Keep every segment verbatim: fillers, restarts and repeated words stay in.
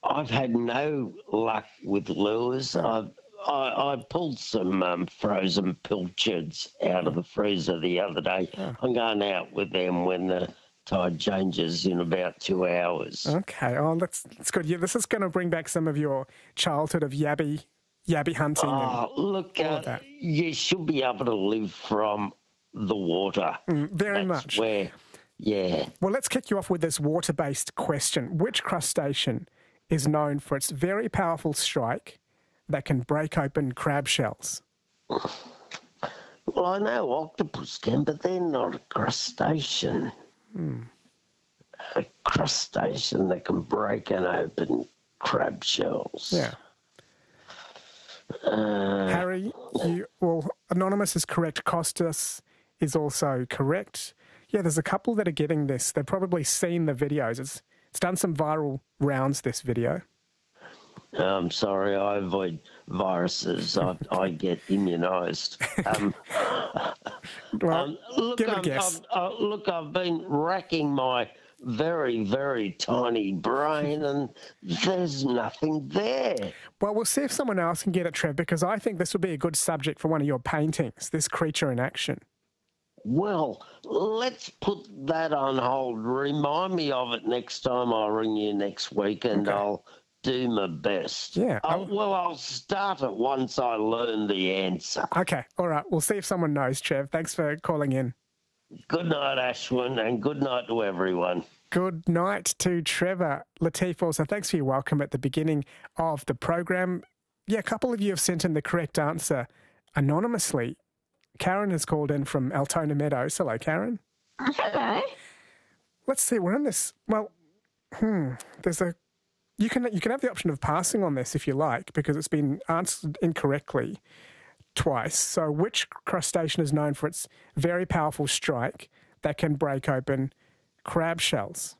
I've had no luck with lures. Oh. I've I, I pulled some um, frozen pilchards out of the freezer the other day. Oh. I'm going out with them when the tide changes in about two hours. Okay, oh, that's, that's good. Yeah, this is going to bring back some of your childhood of yabby, yabby hunting. Oh, and look, all uh, of that. you should be able to live from the water. Mm, very That's much. Where, yeah. Well, let's kick you off with this water-based question. Which crustacean is known for its very powerful strike that can break open crab shells? Well, I know octopus can, but they're not a crustacean. Hmm. A crustacean that can break and open crab shells. Yeah. Uh, Harry, you, well, Anonymous is correct. Costas is also correct. Yeah, there's a couple that are getting this. They've probably seen the videos. It's, it's done some viral rounds, this video. I'm sorry, I avoid viruses. I, I get immunised. Um, Well, um, look, give it a I'm- guess. I'm- uh, look, I've been racking my very, very tiny brain and there's nothing there. Well, we'll see if someone else can get it, Trev, because I think this would be a good subject for one of your paintings, this creature in action. Well, let's put that on hold. Remind me of it next time I ring you next week and Okay. I'll do my best. Yeah, Oh, I'll- well, I'll start it once I learn the answer. Okay, all right. We'll see if someone knows, Trev. Thanks for calling in. Good night, Ashwin, and good night to everyone. Good night to Trevor. Latif, also, thanks for your welcome at the beginning of the program. Yeah, a couple of you have sent in the correct answer anonymously. Karen has called in from Altona Meadows. Hello, Karen. Hello. Let's see, we're in this, well, hmm, there's a, you can you can have the option of passing on this if you like, because it's been answered incorrectly twice. So which crustacean is known for its very powerful strike that can break open crab shells?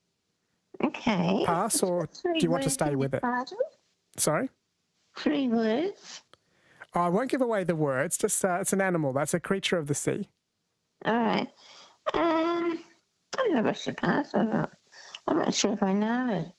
Okay. Pass, or do Three you want to words stay in with the it? title? Sorry? Three words. Oh, I won't give away the words, just uh, it's an animal. That's a creature of the sea. All right. Um, I don't know if I should pass. I'm not, I'm not sure if I know it.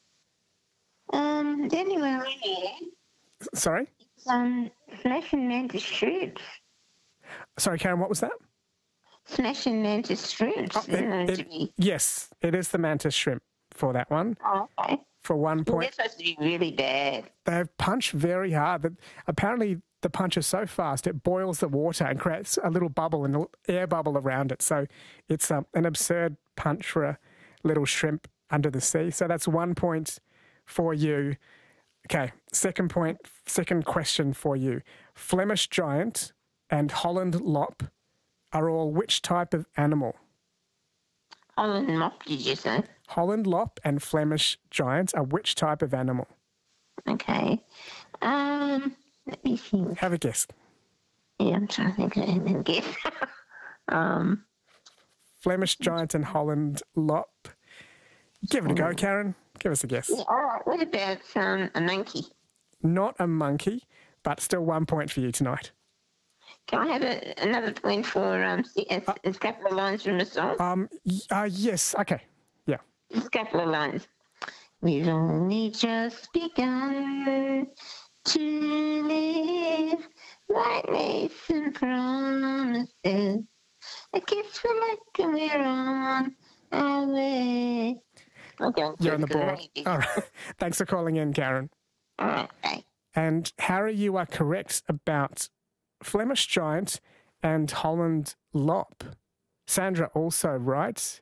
Um, the only one I hear Sorry? is um, flesh and mantis shrimps. Sorry, Karen, what was that? Flesh and mantis shrimps. Oh, They're known it- to it- be. yes, it is the mantis shrimp for that one. Oh, okay. For one They're point, supposed to be really bad. they punch very hard. But apparently, the punch is so fast it boils the water and creates a little bubble and an air bubble around it. So it's um, an absurd punch for a little shrimp under the sea. So that's one point for you. Okay, second point, second question for you. Flemish giant and Holland lop are all which type of animal? Holland mop, did you say? Holland lop and Flemish giant are which type of animal? Okay. Um, let me think. Have a guess. Yeah, I'm trying to think of it and guess. um, Flemish giant and Holland lop. Give it a go, Karen. Give us a guess. yeah, all right. What about um, a monkey? Not a monkey, but still one point for you tonight. Can I have a, another point for um, see, a, a couple of lines from the song? Um. y- Uh, yes. Okay. Yeah. Just a couple of lines. We've only just begun to live like Mason promises. A kiss for luck and we're on our way. Okay, You're on the good. board. All right. Thanks for calling in, Karen. All right, bye. And Harry, you are correct about Flemish giant and Holland lop. Sandra also right.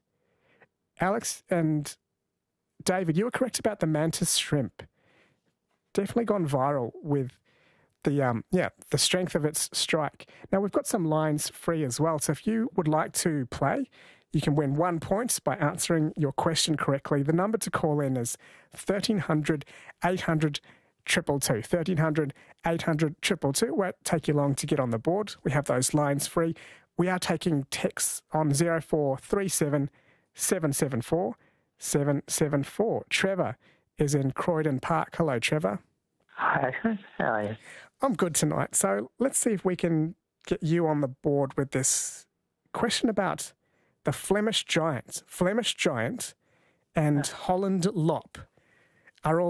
Alex and David, you were correct about the mantis shrimp. Definitely gone viral with the um yeah the strength of its strike. Now we've got some lines free as well. So if you would like to play, you can win one point by answering your question correctly. The number to call in is thirteen hundred eight hundred triple two. thirteen hundred eight hundred triple two. Won't take you long to get on the board. We have those lines free. We are taking texts on zero four three seven seven seven four seven seven four. Trevor is in Croydon Park. Hello, Trevor. Hi, how are you? I'm good tonight. So let's see if we can get you on the board with this question about the Flemish giant. Flemish giant and Holland lop are all